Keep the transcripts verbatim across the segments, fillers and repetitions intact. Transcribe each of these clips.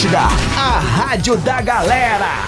Vida, a rádio da galera.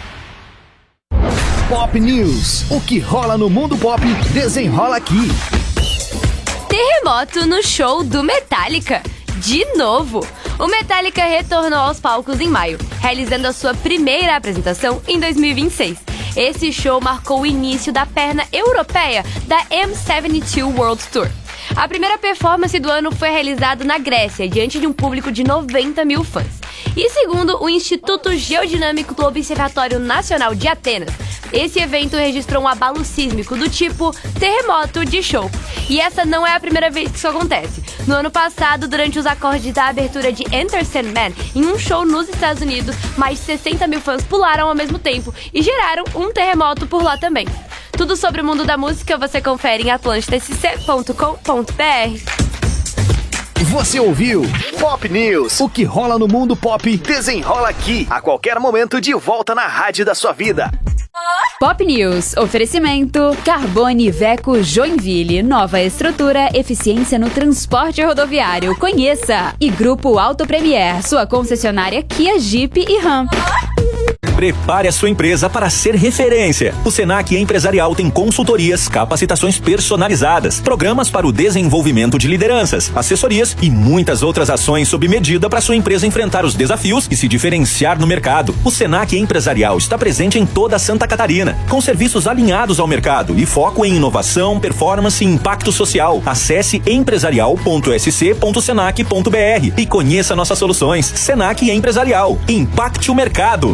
Pop News, o que rola no mundo pop, desenrola aqui. Terremoto no show do Metallica. De novo, o Metallica retornou aos palcos em maio, realizando a sua primeira apresentação em dois mil e vinte e seis. Esse show marcou o início da perna europeia da M setenta e dois World Tour. A primeira performance do ano foi realizada na Grécia, diante de um público de noventa mil fãs. E segundo o Instituto Geodinâmico do Observatório Nacional de Atenas, esse evento registrou um abalo sísmico do tipo terremoto de show. E essa não é a primeira vez que isso acontece. No ano passado, durante os acordes da abertura de Enter Sandman, em um show nos Estados Unidos, mais de sessenta mil fãs pularam ao mesmo tempo e geraram um terremoto por lá também. Tudo sobre o mundo da música você confere em atlântida s c ponto com ponto b r. Você ouviu Pop News, o que rola no mundo pop, desenrola aqui. A qualquer momento, de volta na rádio da sua vida. Pop News, oferecimento Carbone Iveco Joinville, nova estrutura, eficiência no transporte rodoviário, conheça. E Grupo Auto Premier, sua concessionária Kia, Jeep e Ram. Prepare a sua empresa para ser referência. O Senac Empresarial tem consultorias, capacitações personalizadas, programas para o desenvolvimento de lideranças, assessorias e muitas outras ações sob medida para sua empresa enfrentar os desafios e se diferenciar no mercado. O Senac Empresarial está presente em toda Santa Catarina, com serviços alinhados ao mercado e foco em inovação, performance e impacto social. Acesse empresarial ponto s c ponto senac ponto b r e conheça nossas soluções. Senac Empresarial. Impacte o mercado.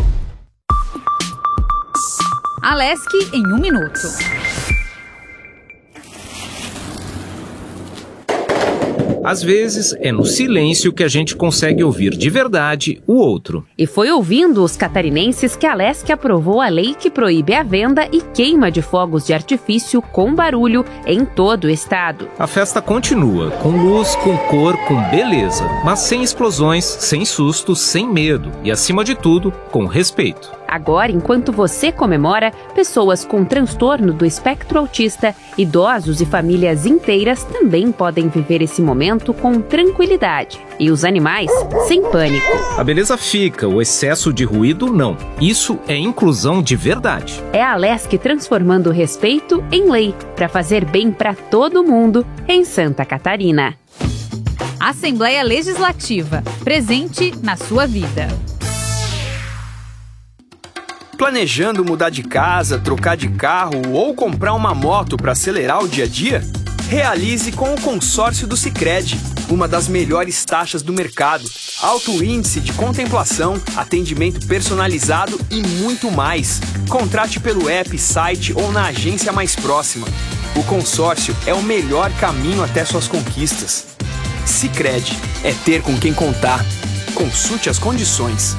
Alesc em um minuto. Às vezes, é no silêncio que a gente consegue ouvir de verdade o outro. E foi ouvindo os catarinenses que a Alesc aprovou a lei que proíbe a venda e queima de fogos de artifício com barulho em todo o estado. A festa continua, com luz, com cor, com beleza, mas sem explosões, sem sustos, sem medo e, acima de tudo, com respeito. Agora, enquanto você comemora, pessoas com transtorno do espectro autista, idosos e famílias inteiras também podem viver esse momento com tranquilidade. E os animais, sem pânico. A beleza fica, o excesso de ruído não. Isso é inclusão de verdade. É a Alesc transformando o respeito em lei, para fazer bem para todo mundo em Santa Catarina. Assembleia Legislativa, presente na sua vida. Planejando mudar de casa, trocar de carro ou comprar uma moto para acelerar o dia a dia? Realize com o consórcio do Sicredi, uma das melhores taxas do mercado, alto índice de contemplação, atendimento personalizado e muito mais. Contrate pelo app, site ou na agência mais próxima. O consórcio é o melhor caminho até suas conquistas. Sicredi, é ter com quem contar. Consulte as condições.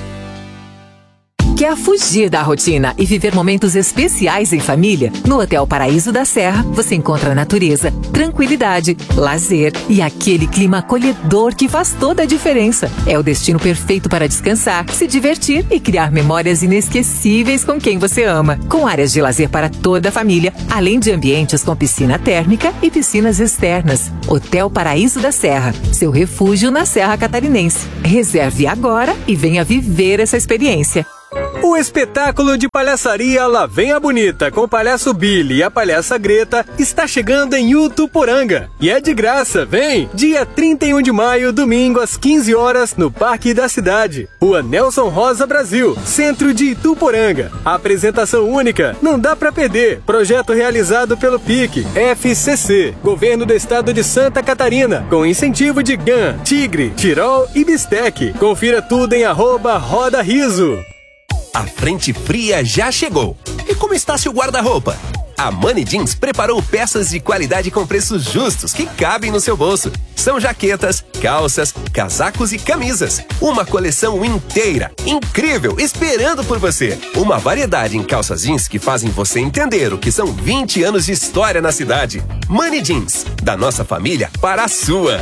Quer fugir da rotina e viver momentos especiais em família? No Hotel Paraíso da Serra, você encontra natureza, tranquilidade, lazer e aquele clima acolhedor que faz toda a diferença. É o destino perfeito para descansar, se divertir e criar memórias inesquecíveis com quem você ama. Com áreas de lazer para toda a família, além de ambientes com piscina térmica e piscinas externas. Hotel Paraíso da Serra, seu refúgio na Serra Catarinense. Reserve agora e venha viver essa experiência. O espetáculo de palhaçaria Lá Vem a Bonita com o palhaço Billy e a palhaça Greta está chegando em Utuporanga. E é de graça, vem! Dia trinta e um de maio, domingo às quinze horas, no Parque da Cidade. Rua Nelson Rosa Brasil, centro de Ituporanga. A apresentação única, não dá pra perder. Projeto realizado pelo P I C, F C C, Governo do Estado de Santa Catarina, com incentivo de G A N, Tigre, Tirol e Bistec. Confira tudo em arroba Roda Riso. A frente fria já chegou. E como está seu guarda-roupa? A Money Jeans preparou peças de qualidade com preços justos que cabem no seu bolso. São jaquetas, calças, casacos e camisas. Uma coleção inteira, incrível, esperando por você. Uma variedade em calças jeans que fazem você entender o que são vinte anos de história na cidade. Money Jeans, da nossa família para a sua.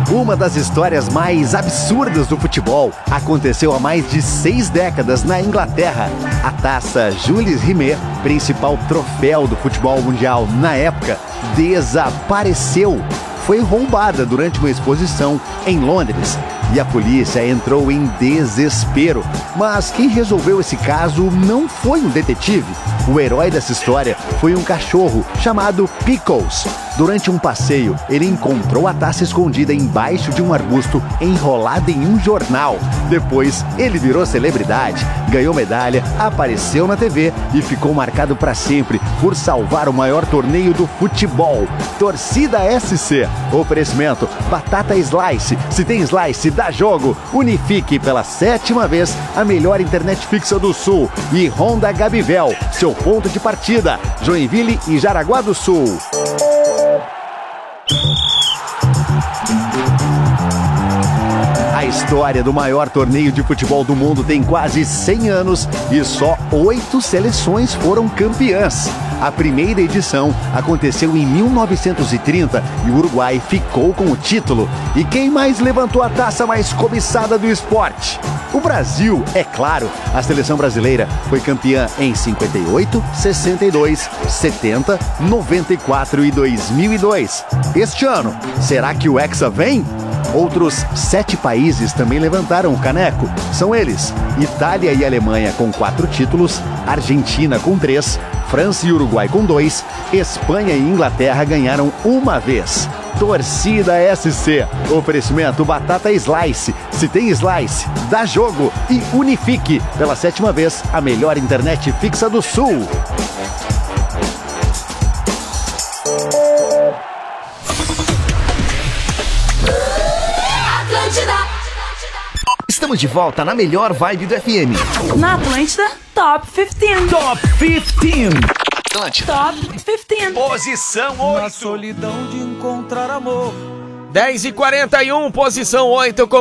Uma das histórias mais absurdas do futebol aconteceu há mais de seis décadas na Inglaterra. A taça Jules Rimet, principal troféu do futebol mundial na época, desapareceu. Foi roubada durante uma exposição em Londres e a polícia entrou em desespero. Mas quem resolveu esse caso não foi um detetive. O herói dessa história foi um cachorro chamado Pickles. Durante um passeio, ele encontrou a taça escondida embaixo de um arbusto enrolada em um jornal. Depois, ele virou celebridade, ganhou medalha, apareceu na T V e ficou marcado para sempre por salvar o maior torneio do futebol. Torcida S C. Oferecimento Batata Slice. Se tem Slice, dá jogo. Unifique pela sétima vez a melhor internet fixa do Sul. E Honda Gabivel, seu ponto de partida. Joinville e Jaraguá do Sul. A história do maior torneio de futebol do mundo tem quase cem anos e só oito seleções foram campeãs. A primeira edição aconteceu em mil novecentos e trinta e o Uruguai ficou com o título. E quem mais levantou a taça mais cobiçada do esporte? O Brasil, é claro. A seleção brasileira foi campeã em cinquenta e oito, sessenta e dois, setenta, noventa e quatro e dois mil e dois. Este ano, será que o Hexa vem? Outros sete países também levantaram o caneco. São eles: Itália e Alemanha com quatro títulos, Argentina com três, França e Uruguai com dois, Espanha e Inglaterra ganharam uma vez. Torcida S C. Oferecimento Batata Slice. Se tem Slice, dá jogo. E Unifique, pela sétima vez, a melhor internet fixa do Sul. Estamos de volta na melhor vibe do F M. Na Atlântida, Top quinze. Top quinze. Atlântida. Top quinze. Posição oito. Na solidão de encontrar amor. dez e quarenta e um, posição oito com